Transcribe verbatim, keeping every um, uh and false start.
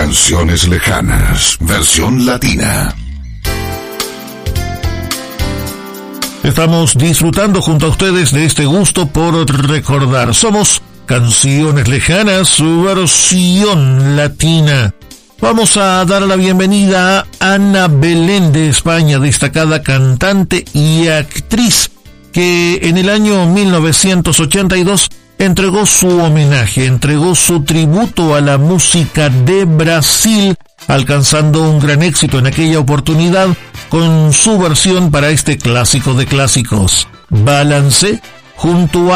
Canciones lejanas, versión latina. Estamos disfrutando junto a ustedes de este gusto por recordar. Somos Canciones Lejanas, su versión latina. Vamos a dar la bienvenida a Ana Belén de España, destacada cantante y actriz, que en el año mil novecientos ochenta y dos entregó su homenaje, entregó su tributo a la música de Brasil, alcanzando un gran éxito en aquella oportunidad con su versión para este clásico de clásicos, Balance, junto